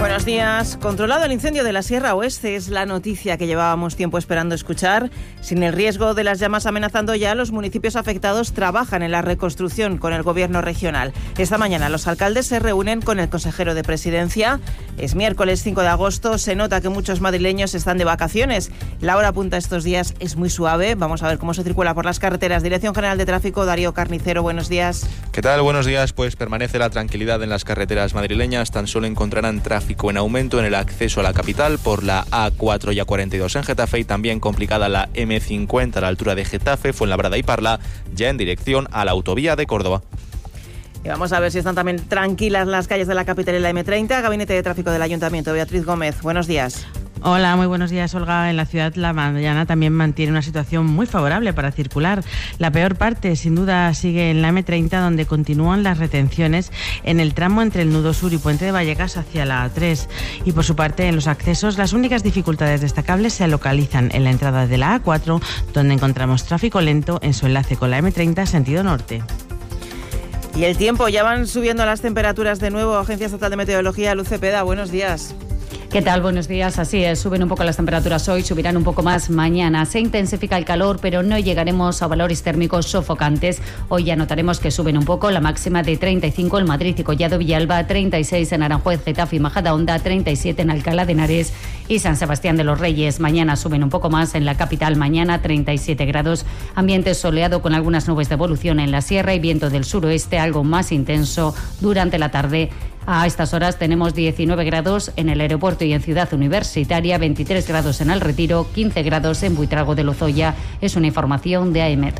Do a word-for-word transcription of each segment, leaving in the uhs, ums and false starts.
Buenos días. Controlado el incendio de la Sierra Oeste es la noticia que llevábamos tiempo esperando escuchar. Sin el riesgo de las llamas amenazando ya, los municipios afectados trabajan en la reconstrucción con el gobierno regional. Esta mañana los alcaldes se reúnen con el consejero de Presidencia. Es miércoles cinco de agosto, se nota que muchos madrileños están de vacaciones. La hora punta estos días es muy suave. Vamos a ver cómo se circula por las carreteras. Dirección General de Tráfico, Darío Carnicero, buenos días. ¿Qué tal? Buenos días. Pues permanece la tranquilidad en las carreteras madrileñas. Tan solo encontrarán tráfico en aumento en el acceso a la capital por la A cuatro y A cuarenta y dos en Getafe, y también complicada la eme cincuenta a la altura de Getafe, Fuenlabrada y Parla, ya en dirección a la autovía de Córdoba. Y vamos a ver si están también tranquilas las calles de la capital y la eme treinta. Gabinete de Tráfico del Ayuntamiento, Beatriz Gómez, buenos días. Hola, muy buenos días, Olga. En la ciudad la mañana también mantiene una situación muy favorable para circular. La peor parte, sin duda, sigue en la eme treinta, donde continúan las retenciones en el tramo entre el Nudo Sur y Puente de Vallecas hacia la A tres. Y por su parte, en los accesos, las únicas dificultades destacables se localizan en la entrada de la A cuatro, donde encontramos tráfico lento en su enlace con la eme treinta sentido norte. Y el tiempo, ya van subiendo las temperaturas de nuevo. Agencia Estatal de Meteorología, Luz Cepeda, buenos días. ¿Qué tal? Buenos días. Así es, suben un poco las temperaturas hoy, subirán un poco más mañana. Se intensifica el calor, pero no llegaremos a valores térmicos sofocantes. Hoy ya notaremos que suben un poco, la máxima de treinta y cinco en Madrid y Collado Villalba, treinta y seis en Aranjuez, Getafe y Majadahonda, treinta y siete en Alcalá de Henares y San Sebastián de los Reyes. Mañana suben un poco más en la capital, mañana treinta y siete grados. Ambiente soleado con algunas nubes de evolución en la sierra y viento del suroeste, algo más intenso durante la tarde. A estas horas tenemos diecinueve grados en el aeropuerto y en Ciudad Universitaria, veintitrés grados en El Retiro, quince grados en Buitrago de Lozoya. Es una información de AEMET.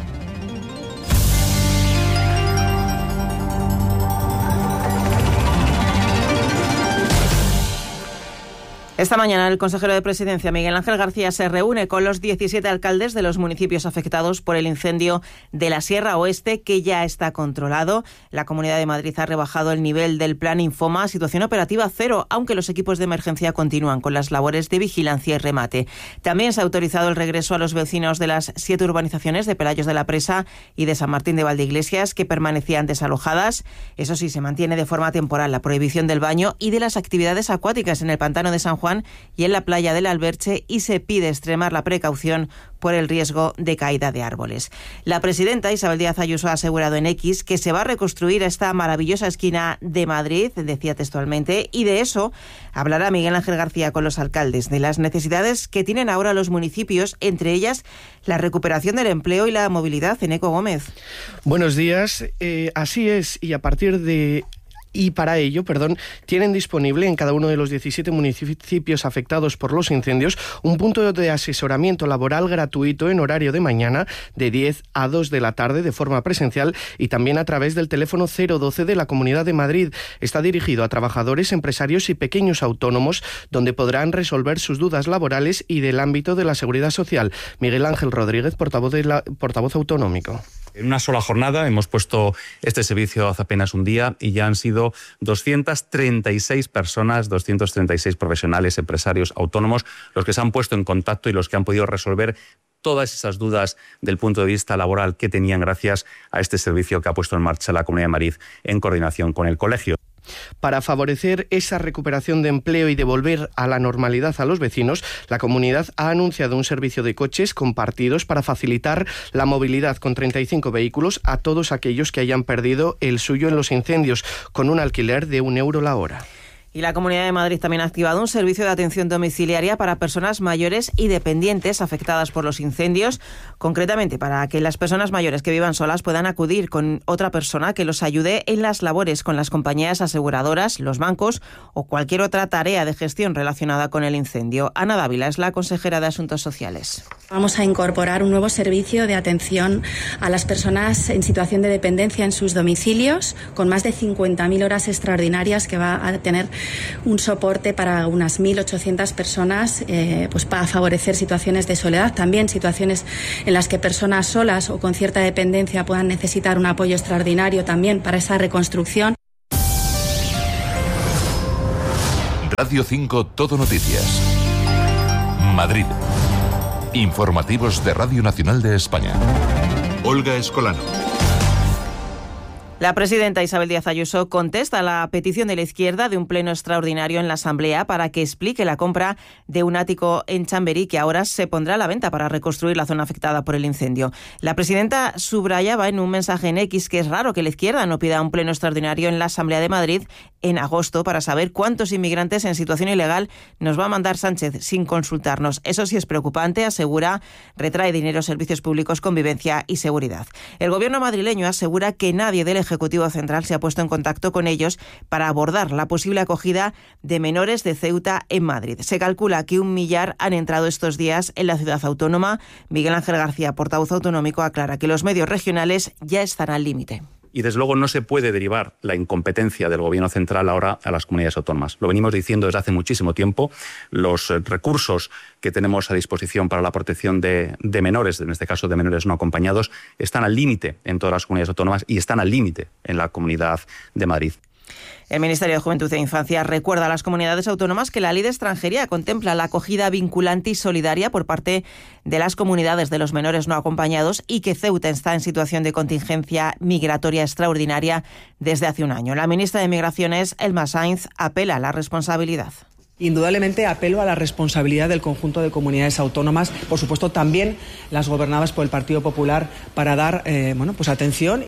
Esta mañana el consejero de Presidencia, Miguel Ángel García, se reúne con los diecisiete alcaldes de los municipios afectados por el incendio de la Sierra Oeste, que ya está controlado. La Comunidad de Madrid ha rebajado el nivel del plan Infoma a situación operativa cero, aunque los equipos de emergencia continúan con las labores de vigilancia y remate. También se ha autorizado el regreso a los vecinos de las siete urbanizaciones de Pelayos de la Presa y de San Martín de Valdeiglesias, que permanecían desalojadas. Eso sí, se mantiene de forma temporal la prohibición del baño y de las actividades acuáticas en el pantano de San Juan y en la playa del Alberche, y se pide extremar la precaución por el riesgo de caída de árboles. La presidenta Isabel Díaz Ayuso ha asegurado en X que se va a reconstruir esta maravillosa esquina de Madrid, decía textualmente, y de eso hablará Miguel Ángel García con los alcaldes, de las necesidades que tienen ahora los municipios, entre ellas la recuperación del empleo y la movilidad. Eneco Gómez. Buenos días, eh, así es, y a partir de... Y para ello, perdón, tienen disponible en cada uno de los diecisiete municipios afectados por los incendios un punto de asesoramiento laboral gratuito en horario de mañana de diez a dos de la tarde de forma presencial y también a través del teléfono cero doce de la Comunidad de Madrid. Está dirigido a trabajadores, empresarios y pequeños autónomos, donde podrán resolver sus dudas laborales y del ámbito de la seguridad social. Miguel Ángel Rodríguez, portavoz, de la, portavoz autonómico. En una sola jornada hemos puesto este servicio hace apenas un día y ya han sido doscientas treinta y seis personas, doscientos treinta y seis profesionales, empresarios, autónomos, los que se han puesto en contacto y los que han podido resolver todas esas dudas del punto de vista laboral que tenían gracias a este servicio que ha puesto en marcha la Comunidad de Madrid en coordinación con el colegio. Para favorecer esa recuperación de empleo y devolver a la normalidad a los vecinos, la comunidad ha anunciado un servicio de coches compartidos para facilitar la movilidad con treinta y cinco vehículos a todos aquellos que hayan perdido el suyo en los incendios, con un alquiler de un euro la hora. Y la Comunidad de Madrid también ha activado un servicio de atención domiciliaria para personas mayores y dependientes afectadas por los incendios, concretamente para que las personas mayores que vivan solas puedan acudir con otra persona que los ayude en las labores con las compañías aseguradoras, los bancos o cualquier otra tarea de gestión relacionada con el incendio. Ana Dávila es la consejera de Asuntos Sociales. Vamos a incorporar un nuevo servicio de atención a las personas en situación de dependencia en sus domicilios, con más de cincuenta mil horas extraordinarias que va a tener un soporte para unas mil ochocientas personas, eh, pues para favorecer situaciones de soledad, también situaciones en las que personas solas o con cierta dependencia puedan necesitar un apoyo extraordinario también para esa reconstrucción. Radio cinco Todo Noticias. Madrid. Informativos de Radio Nacional de España. Olga Escolano. La presidenta Isabel Díaz Ayuso contesta a la petición de la izquierda de un pleno extraordinario en la Asamblea para que explique la compra de un ático en Chamberí que ahora se pondrá a la venta para reconstruir la zona afectada por el incendio. La presidenta subrayaba en un mensaje en X que es raro que la izquierda no pida un pleno extraordinario en la Asamblea de Madrid en agosto para saber cuántos inmigrantes en situación ilegal nos va a mandar Sánchez sin consultarnos. Eso sí es preocupante, asegura, retrae dinero, servicios públicos, convivencia y seguridad. El gobierno madrileño asegura que nadie del Ejecutivo Central se ha puesto en contacto con ellos para abordar la posible acogida de menores de Ceuta en Madrid. Se calcula que un millar han entrado estos días en la ciudad autónoma. Miguel Ángel García, portavoz autonómico, aclara que los medios regionales ya están al límite. Y desde luego no se puede derivar la incompetencia del Gobierno central ahora a las comunidades autónomas. Lo venimos diciendo desde hace muchísimo tiempo. Los recursos que tenemos a disposición para la protección de, de menores, en este caso de menores no acompañados, están al límite en todas las comunidades autónomas y están al límite en la Comunidad de Madrid. El Ministerio de Juventud e Infancia recuerda a las comunidades autónomas que la Ley de Extranjería contempla la acogida vinculante y solidaria por parte de las comunidades de los menores no acompañados y que Ceuta está en situación de contingencia migratoria extraordinaria desde hace un año. La ministra de Migraciones, Elma Sainz, apela a la responsabilidad. Indudablemente apelo a la responsabilidad del conjunto de comunidades autónomas, por supuesto también las gobernadas por el Partido Popular, para dar eh, bueno, pues atención.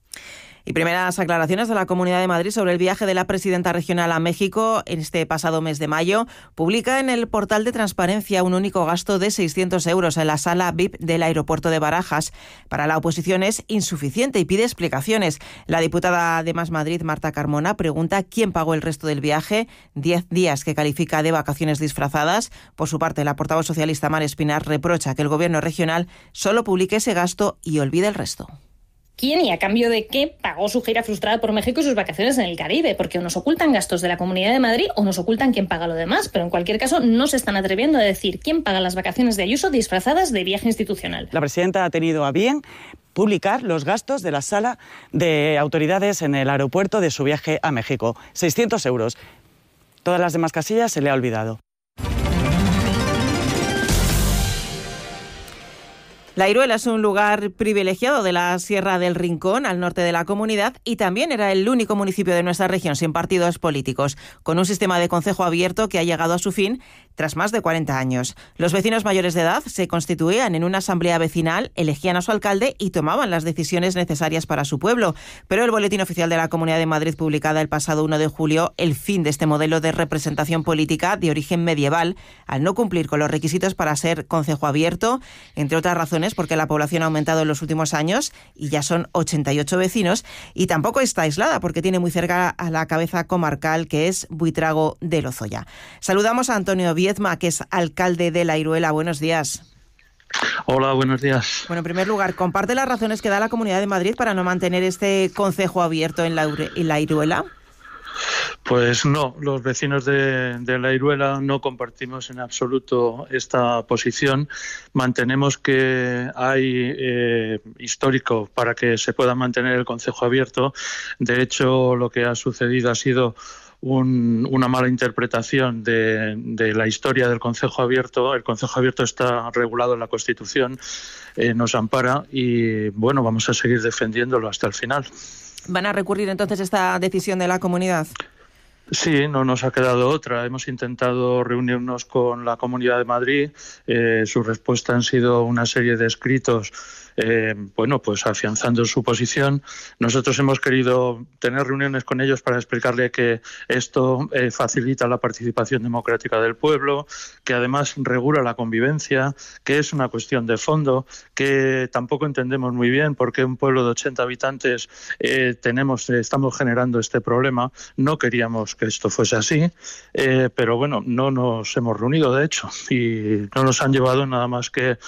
Y primeras aclaraciones de la Comunidad de Madrid sobre el viaje de la presidenta regional a México en este pasado mes de mayo. Publica en el portal de transparencia un único gasto de seiscientos euros en la sala V I P del aeropuerto de Barajas. Para la oposición es insuficiente y pide explicaciones. La diputada de Más Madrid, Marta Carmona, pregunta quién pagó el resto del viaje, diez días que califica de vacaciones disfrazadas. Por su parte, la portavoz socialista Mar Espinar reprocha que el gobierno regional solo publique ese gasto y olvide el resto. ¿Quién y a cambio de qué pagó su gira frustrada por México y sus vacaciones en el Caribe? Porque o nos ocultan gastos de la Comunidad de Madrid o nos ocultan quién paga lo demás. Pero en cualquier caso no se están atreviendo a decir quién paga las vacaciones de Ayuso disfrazadas de viaje institucional. La presidenta ha tenido a bien publicar los gastos de la sala de autoridades en el aeropuerto de su viaje a México. seiscientos euros. Todas las demás casillas se le ha olvidado. La Iruela es un lugar privilegiado de la Sierra del Rincón, al norte de la comunidad, y también era el único municipio de nuestra región sin partidos políticos, con un sistema de concejo abierto que ha llegado a su fin tras más de cuarenta años. Los vecinos mayores de edad se constituían en una asamblea vecinal, elegían a su alcalde y tomaban las decisiones necesarias para su pueblo. Pero el Boletín Oficial de la Comunidad de Madrid, publicada el pasado uno de julio, el fin de este modelo de representación política de origen medieval, al no cumplir con los requisitos para ser concejo abierto, entre otras razones porque la población ha aumentado en los últimos años y ya son ochenta y ocho vecinos, y tampoco está aislada porque tiene muy cerca a la cabeza comarcal, que es Buitrago de Lozoya. Saludamos a Antonio Viedma, que es alcalde de La Iruela. Buenos días. Hola, buenos días. Bueno, en primer lugar, ¿comparte las razones que da la Comunidad de Madrid para no mantener este concejo abierto en La, en la Iruela? Pues no, los vecinos de, de La Iruela no compartimos en absoluto esta posición. Mantenemos que hay eh, histórico para que se pueda mantener el concejo abierto. De hecho, lo que ha sucedido ha sido Un, una mala interpretación de, de la historia del concejo abierto. El concejo abierto está regulado en la Constitución, eh, nos ampara y bueno, vamos a seguir defendiéndolo hasta el final. ¿Van a recurrir entonces esta decisión de la comunidad? Sí, no nos ha quedado otra. Hemos intentado reunirnos con la Comunidad de Madrid. Eh, su respuesta han sido una serie de escritos, eh, bueno, pues afianzando su posición. Nosotros hemos querido tener reuniones con ellos para explicarle que esto eh, facilita la participación democrática del pueblo, que además regula la convivencia, que es una cuestión de fondo, que tampoco entendemos muy bien por qué un pueblo de ochenta habitantes eh, tenemos, eh, estamos generando este problema. No queríamos que esto fuese así, eh, pero bueno, no nos hemos reunido de hecho y no nos han llevado nada más que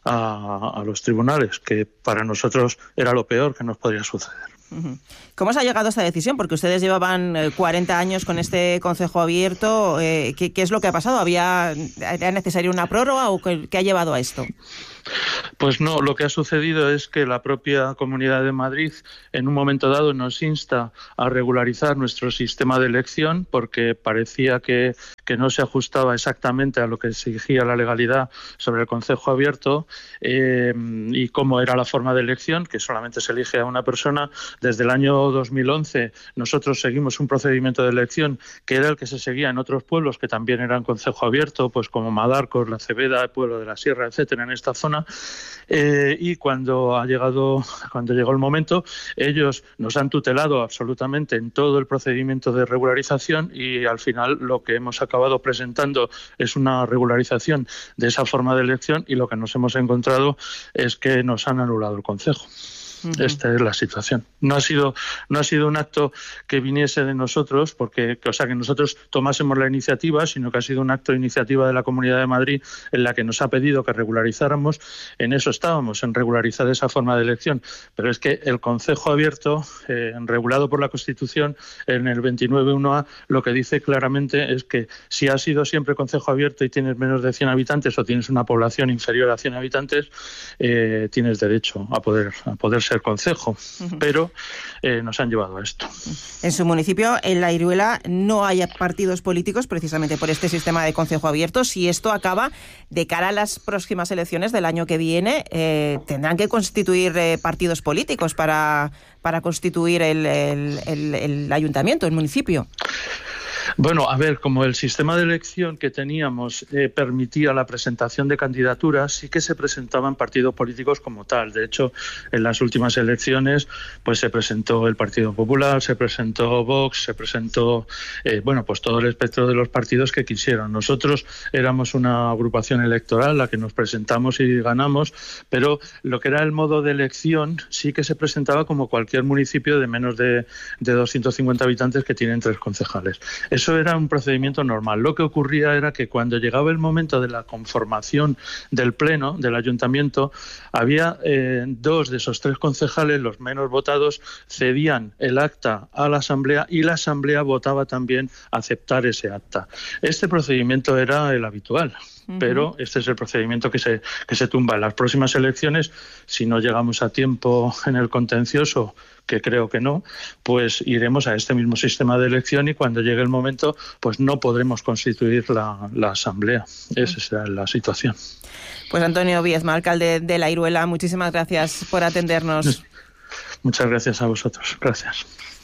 a, a los tribunales, que para nosotros era lo peor que nos podría suceder. ¿Cómo se ha llegado a esta decisión? Porque ustedes llevaban cuarenta años con este concejo abierto. Eh, ¿qué, ¿Qué es lo que ha pasado? ¿Había, ¿Era necesaria una prórroga o qué, qué ha llevado a esto? Pues no, lo que ha sucedido es que la propia Comunidad de Madrid en un momento dado nos insta a regularizar nuestro sistema de elección porque parecía que, que no se ajustaba exactamente a lo que exigía la legalidad sobre el concejo abierto eh, y cómo era la forma de elección, que solamente se elige a una persona. Desde el año dos mil once nosotros seguimos un procedimiento de elección que era el que se seguía en otros pueblos que también eran concejo abierto, pues como Madarcos, La Cebeda, el pueblo de la Sierra, etcétera, en esta zona. Eh, y cuando ha llegado, cuando llegó el momento, ellos nos han tutelado absolutamente en todo el procedimiento de regularización y al final lo que hemos acabado presentando es una regularización de esa forma de elección y lo que nos hemos encontrado es que nos han anulado el concejo. Uh-huh. Esta es la situación. No ha sido no ha sido un acto que viniese de nosotros, porque, o sea, que nosotros tomásemos la iniciativa, sino que ha sido un acto de iniciativa de la Comunidad de Madrid en la que nos ha pedido que regularizáramos. En eso estábamos, en regularizar esa forma de elección. Pero es que el concejo abierto, eh, regulado por la Constitución, en el veintinueve punto uno a, lo que dice claramente es que si has sido siempre concejo abierto y tienes menos de cien habitantes o tienes una población inferior a cien habitantes, eh, tienes derecho a poder, a poder ser el concejo, uh-huh. pero eh, nos han llevado a esto. En su municipio, en La Iruela, no hay partidos políticos precisamente por este sistema de concejo abierto. Si esto acaba, de cara a las próximas elecciones del año que viene, eh, tendrán que constituir eh, partidos políticos para, para constituir el, el, el, el ayuntamiento, el municipio. Bueno, a ver, como el sistema de elección que teníamos eh, permitía la presentación de candidaturas, sí que se presentaban partidos políticos como tal. De hecho, en las últimas elecciones pues se presentó el Partido Popular, se presentó Vox, se presentó, eh, bueno, pues todo el espectro de los partidos que quisieron. Nosotros éramos una agrupación electoral, la que nos presentamos y ganamos, pero lo que era el modo de elección sí que se presentaba como cualquier municipio de menos de, de doscientos cincuenta habitantes que tienen tres concejales. Eso era un procedimiento normal. Lo que ocurría era que cuando llegaba el momento de la conformación del pleno, del ayuntamiento, había eh, dos de esos tres concejales, los menos votados, cedían el acta a la asamblea y la asamblea votaba también aceptar ese acta. Este procedimiento era el habitual. Pero este es el procedimiento que se, que se tumba. En las próximas elecciones, si no llegamos a tiempo en el contencioso, que creo que no, pues iremos a este mismo sistema de elección y cuando llegue el momento, pues no podremos constituir la, la asamblea. Esa es la situación. Pues Antonio Viezma, alcalde de La Iruela, muchísimas gracias por atendernos. Muchas gracias a vosotros. Gracias.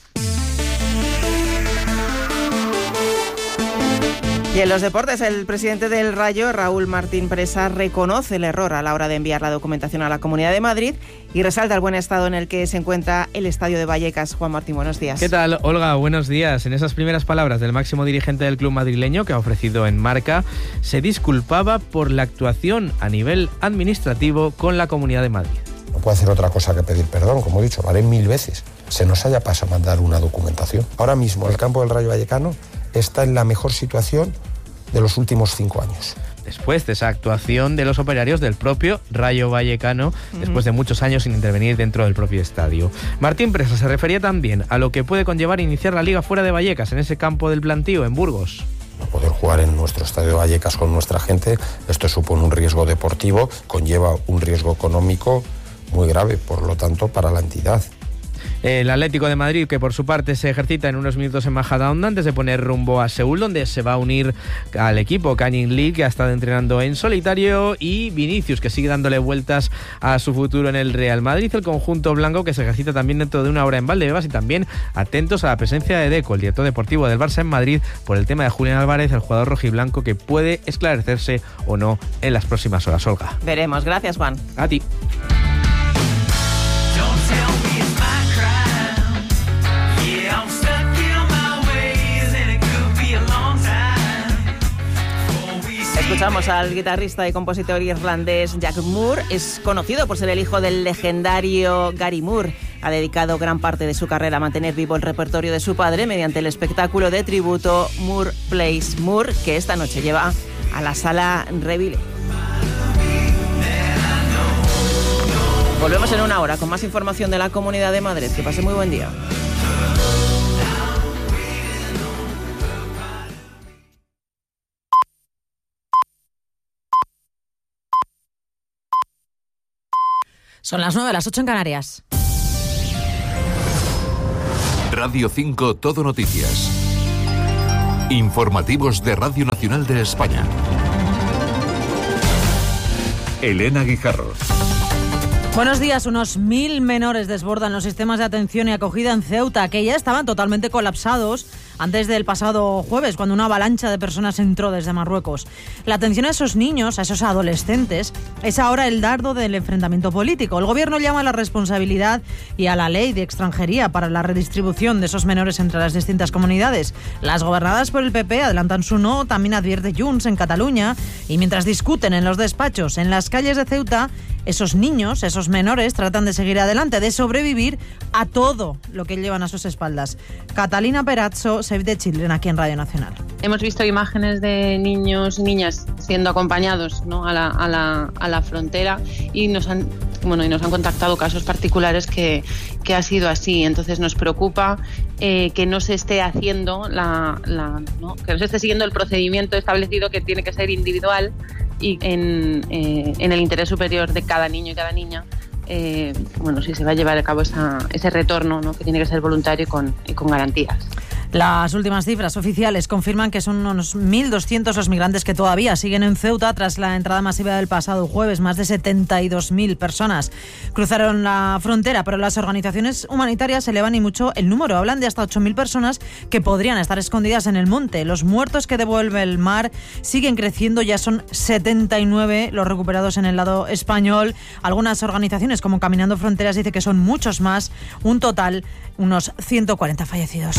Y en los deportes, el presidente del Rayo, Raúl Martín Presa, reconoce el error a la hora de enviar la documentación a la Comunidad de Madrid y resalta el buen estado en el que se encuentra el estadio de Vallecas. Juan Martín, buenos días. ¿Qué tal, Olga? Buenos días. En esas primeras palabras del máximo dirigente del club madrileño, que ha ofrecido en Marca, se disculpaba por la actuación a nivel administrativo con la Comunidad de Madrid. No puede hacer otra cosa que pedir perdón, como he dicho, lo haré mil veces. Se nos haya pasado mandar una documentación. Ahora mismo el campo del Rayo Vallecano está en la mejor situación de los últimos cinco años. Después de esa actuación de los operarios del propio Rayo Vallecano, uh-huh. después de muchos años sin intervenir dentro del propio estadio. Martín Presa se refería también a lo que puede conllevar iniciar la Liga fuera de Vallecas, en ese campo del Plantío, en Burgos. No poder jugar en nuestro estadio de Vallecas con nuestra gente, esto supone un riesgo deportivo, conlleva un riesgo económico muy grave, por lo tanto, para la entidad. El Atlético de Madrid, que por su parte se ejercita en unos minutos en Majadahonda antes de poner rumbo a Seúl, donde se va a unir al equipo Canning Lee, que ha estado entrenando en solitario, y Vinicius, que sigue dándole vueltas a su futuro en el Real Madrid. El conjunto blanco, que se ejercita también dentro de una hora en Valdebebas, y también atentos a la presencia de Deco, el director deportivo del Barça en Madrid, por el tema de Julián Álvarez, el jugador rojiblanco, que puede esclarecerse o no en las próximas horas. Olga. Veremos. Gracias, Juan. A ti. Escuchamos al guitarrista y compositor irlandés Jack Moore. Es conocido por ser el hijo del legendario Gary Moore. Ha dedicado gran parte de su carrera a mantener vivo el repertorio de su padre mediante el espectáculo de tributo Moore Plays Moore, que esta noche lleva a la Sala Reville. Volvemos en una hora con más información de la Comunidad de Madrid. Que pase muy buen día. Son las nueve, las ocho en Canarias. Radio cinco Todo Noticias. Informativos de Radio Nacional de España. Elena Guijarro. Buenos días. Unos mil menores desbordan los sistemas de atención y acogida en Ceuta, que ya estaban totalmente colapsados antes del pasado jueves, cuando una avalancha de personas entró desde Marruecos. La atención a esos niños, a esos adolescentes, es ahora el dardo del enfrentamiento político. El gobierno llama a la responsabilidad y a la ley de extranjería para la redistribución de esos menores entre las distintas comunidades. Las gobernadas por el P P adelantan su no, también advierte Junts en Cataluña, y mientras discuten en los despachos en las calles de Ceuta, esos niños, esos menores, tratan de seguir adelante, de sobrevivir a todo lo que llevan a sus espaldas. Catalina Perazzo, Save the Children, aquí en Radio Nacional. Hemos visto imágenes de niños y niñas siendo acompañados, ¿no?, a la, a la, a la frontera, y nos han, bueno, y nos han contactado casos particulares que, que ha sido así. Entonces nos preocupa eh, que no se esté haciendo la, la ¿no? que no se esté siguiendo el procedimiento establecido, que tiene que ser individual y en, eh, en el interés superior de cada niño y cada niña. Eh, bueno, si se va a llevar a cabo esa, ese retorno, ¿no?, que tiene que ser voluntario y con, y con garantías. Las últimas cifras oficiales confirman que son unos mil doscientos los migrantes que todavía siguen en Ceuta tras la entrada masiva del pasado jueves. Más de setenta y dos mil personas cruzaron la frontera, pero las organizaciones humanitarias elevan y mucho el número. Hablan de hasta ocho mil personas que podrían estar escondidas en el monte. Los muertos que devuelve el mar siguen creciendo, ya son setenta y nueve los recuperados en el lado español. Algunas organizaciones, como Caminando Fronteras, dicen que son muchos más, un total, unos ciento cuarenta fallecidos.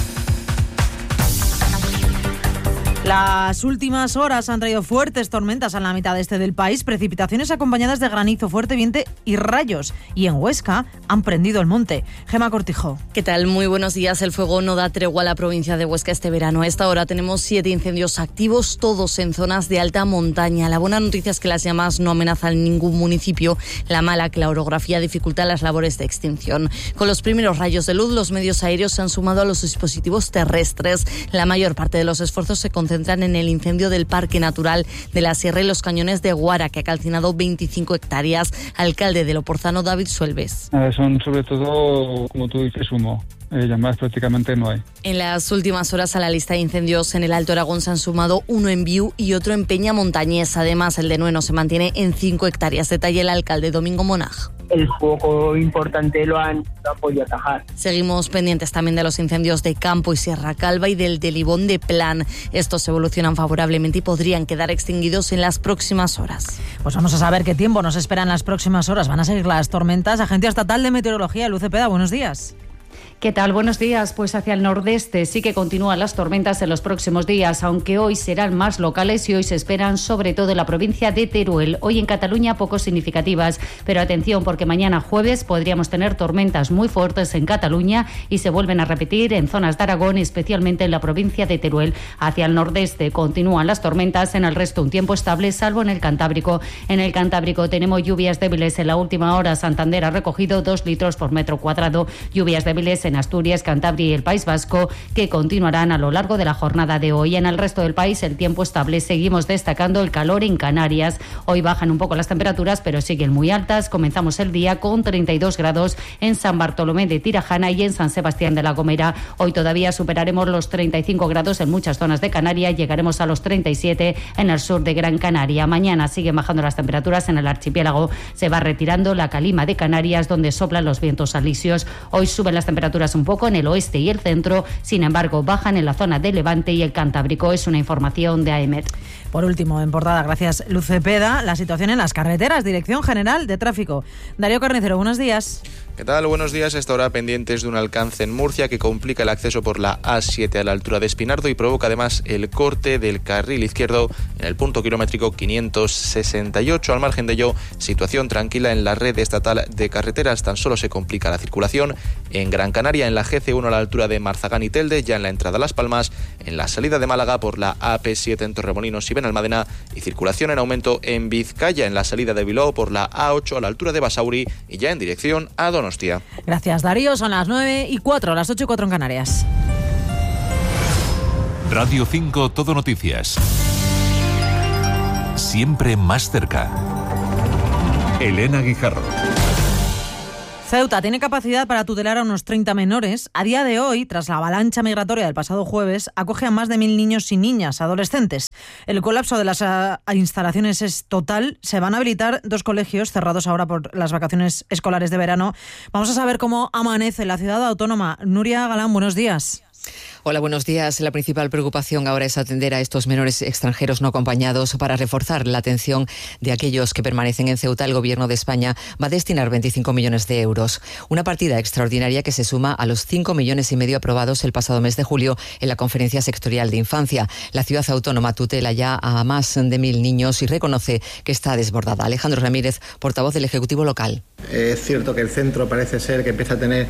Las últimas horas han traído fuertes tormentas a la mitad este del país, precipitaciones acompañadas de granizo, fuerte viento y rayos. Y en Huesca han prendido el monte. Gema Cortijo. ¿Qué tal? Muy buenos días. El fuego no da tregua a la provincia de Huesca este verano. A esta hora tenemos siete incendios activos, todos en zonas de alta montaña. La buena noticia es que las llamas no amenazan ningún municipio. La mala, que la orografía dificulta las labores de extinción. Con los primeros rayos de luz, los medios aéreos se han sumado a los dispositivos terrestres. La mayor parte de los esfuerzos se concentran entran en el incendio del Parque Natural de la Sierra y los Cañones de Guara, que ha calcinado veinticinco hectáreas. Alcalde de Loporzano, David Suelves. Eh, son sobre todo, como tú dices, humo. Eh, llamadas prácticamente no hay. En las últimas horas a la lista de incendios en el Alto Aragón se han sumado uno en Viu y otro en Peña Montañés. Además, el de Nueno se mantiene en cinco hectáreas. Detalla el alcalde Domingo Monaj. El foco importante lo han, lo han podido atajar. Seguimos pendientes también de los incendios de Campo y Sierra Calva y del de Libón de Plan. Estos evolucionan favorablemente y podrían quedar extinguidos en las próximas horas. Pues vamos a saber qué tiempo nos espera en las próximas horas. Van a seguir las tormentas. Agencia Estatal de Meteorología, Luz Cepeda, buenos días. ¿Qué tal? Buenos días. Pues hacia el nordeste sí que continúan las tormentas en los próximos días, aunque hoy serán más locales y hoy se esperan sobre todo en la provincia de Teruel. Hoy en Cataluña poco significativas, pero atención porque mañana jueves podríamos tener tormentas muy fuertes en Cataluña y se vuelven a repetir en zonas de Aragón, especialmente en la provincia de Teruel. Hacia el nordeste continúan las tormentas, en el resto un tiempo estable, salvo en el Cantábrico. En el Cantábrico tenemos lluvias débiles. En la última hora Santander ha recogido dos litros por metro cuadrado. Lluvias débiles en Asturias, Cantabria y el País Vasco, que continuarán a lo largo de la jornada de hoy. En el resto del país el tiempo estable. Seguimos destacando el calor en Canarias. Hoy bajan un poco las temperaturas, pero siguen muy altas. Comenzamos el día con treinta y dos grados en San Bartolomé de Tirajana y en San Sebastián de la Gomera. Hoy todavía superaremos los treinta y cinco grados en muchas zonas de Canarias. Llegaremos a los treinta y siete en el sur de Gran Canaria. Mañana siguen bajando las temperaturas en el archipiélago. Se va retirando la calima de Canarias, donde soplan los vientos alisios. Hoy suben las temperaturas un poco en el oeste y el centro, sin embargo bajan en la zona de Levante y el Cantábrico. Es una información de A E M E T. Por último, en portada, gracias Luz Cepeda, la situación en las carreteras, Dirección General de Tráfico. Darío Carnicero, buenos días. ¿Qué tal? Buenos días. Esta hora pendientes de un alcance en Murcia que complica el acceso por la A siete a la altura de Espinardo y provoca además el corte del carril izquierdo en el punto kilométrico quinientos sesenta y ocho. Al margen de ello, situación tranquila en la red estatal de carreteras. Tan solo se complica la circulación en Gran Canaria, en la G C uno a la altura de Marzagán y Telde, ya en la entrada a Las Palmas, en la salida de Málaga por la A P siete en Torremolinos y Benalmádena, y circulación en aumento en Vizcaya, en la salida de Bilbao por la A ocho a la altura de Basauri y ya en dirección a Donostia. Gracias, Darío. Son las nueve y cuatro, las ocho y cuatro en Canarias. Radio cinco Todo Noticias. Siempre más cerca. Elena Guijarro. Ceuta tiene capacidad para tutelar a unos treinta menores. A día de hoy, tras la avalancha migratoria del pasado jueves, acoge a más de mil niños y niñas, adolescentes. El colapso de las a, a instalaciones es total. Se van a habilitar dos colegios cerrados ahora por las vacaciones escolares de verano. Vamos a saber cómo amanece la ciudad autónoma. Nuria Galán, buenos días. Hola, buenos días. La principal preocupación ahora es atender a estos menores extranjeros no acompañados. Para reforzar la atención de aquellos que permanecen en Ceuta, el Gobierno de España va a destinar veinticinco millones de euros. Una partida extraordinaria que se suma a los cinco millones y medio aprobados el pasado mes de julio en la Conferencia Sectorial de Infancia. La ciudad autónoma tutela ya a más de mil niños y reconoce que está desbordada. Alejandro Ramírez, portavoz del Ejecutivo local. Es cierto que el centro parece ser que empieza a tener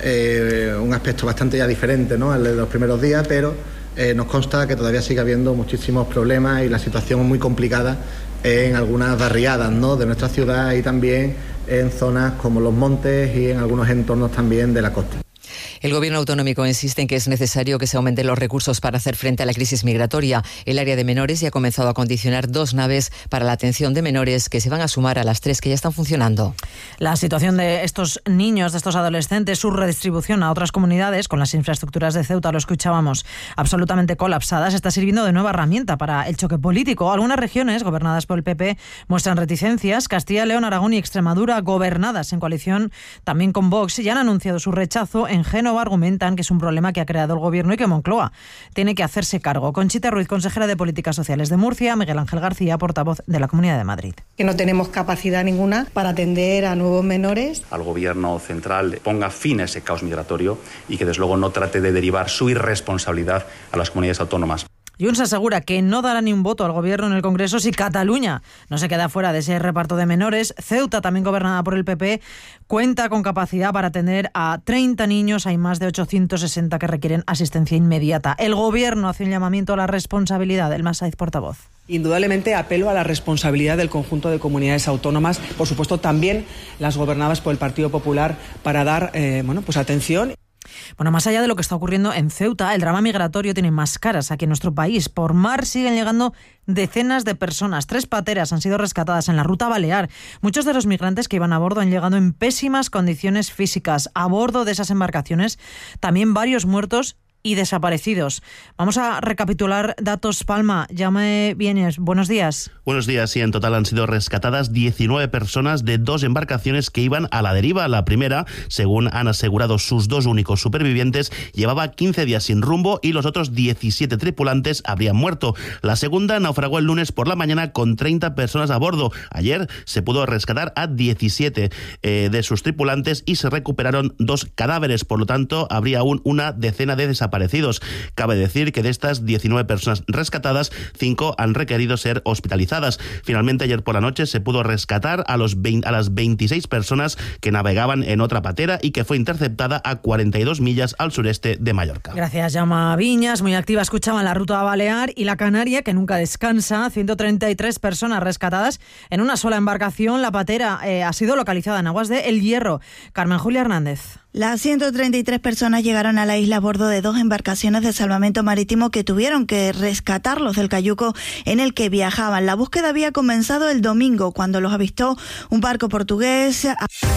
eh, un aspecto bastante ya diferente, ¿no?, al de los primeros días, pero eh, nos consta que todavía sigue habiendo muchísimos problemas y la situación es muy complicada en algunas barriadas, ¿no?, de nuestra ciudad y también en zonas como los montes y en algunos entornos también de la costa. El Gobierno autonómico insiste en que es necesario que se aumenten los recursos para hacer frente a la crisis migratoria. El área de menores ya ha comenzado a acondicionar dos naves para la atención de menores que se van a sumar a las tres que ya están funcionando. La situación de estos niños, de estos adolescentes, su redistribución a otras comunidades, con las infraestructuras de Ceuta, lo escuchábamos, absolutamente colapsadas, está sirviendo de nueva herramienta para el choque político. Algunas regiones, gobernadas por el P P, muestran reticencias. Castilla, León, Aragón y Extremadura, gobernadas en coalición también con Vox, ya han anunciado su rechazo. En Génova argumentan que es un problema que ha creado el Gobierno y que Moncloa tiene que hacerse cargo. Conchita Ruiz, consejera de Políticas Sociales de Murcia. Miguel Ángel García, portavoz de la Comunidad de Madrid. Que no tenemos capacidad ninguna para atender a nuevos menores. Al Gobierno central ponga fin a ese caos migratorio y que desde luego no trate de derivar su irresponsabilidad a las comunidades autónomas. Junts asegura que no dará ni un voto al Gobierno en el Congreso si Cataluña no se queda fuera de ese reparto de menores. Ceuta, también gobernada por el P P, cuenta con capacidad para atender a treinta niños. Hay más de ochocientos sesenta que requieren asistencia inmediata. El Gobierno hace un llamamiento a la responsabilidad. El Masaiz, portavoz. Indudablemente apelo a la responsabilidad del conjunto de comunidades autónomas, por supuesto también las gobernadas por el Partido Popular, para dar eh, bueno, pues atención. Bueno, más allá de lo que está ocurriendo en Ceuta, el drama migratorio tiene más caras aquí en nuestro país. Por mar siguen llegando decenas de personas. Tres pateras han sido rescatadas en la ruta balear. Muchos de los migrantes que iban a bordo han llegado en pésimas condiciones físicas. A bordo de esas embarcaciones también varios muertos y desaparecidos. Vamos a recapitular datos. Palma, llame Vienes. Buenos días. Buenos días. Sí, en total han sido rescatadas diecinueve personas de dos embarcaciones que iban a la deriva. La primera, según han asegurado sus dos únicos supervivientes, llevaba quince días sin rumbo y los otros diecisiete tripulantes habrían muerto. La segunda naufragó el lunes por la mañana con treinta personas a bordo. Ayer se pudo rescatar a diecisiete eh, de sus tripulantes y se recuperaron dos cadáveres. Por lo tanto, habría aún una decena de desaparecidos. Cabe decir que de estas diecinueve personas rescatadas, cinco han requerido ser hospitalizadas. Finalmente, ayer por la noche se pudo rescatar a, los veinte, a las veintiséis personas que navegaban en otra patera y que fue interceptada a cuarenta y dos millas al sureste de Mallorca. Gracias, Llama Viñas. Muy activa escuchaban la ruta balear y la Canaria, que nunca descansa. ciento treinta y tres personas rescatadas en una sola embarcación. La patera eh, ha sido localizada en aguas de El Hierro. Carmen Julia Hernández. Las ciento treinta y tres personas llegaron a la isla a bordo de dos embarcaciones de salvamento marítimo que tuvieron que rescatarlos del cayuco en el que viajaban. La búsqueda había comenzado el domingo cuando los avistó un barco portugués.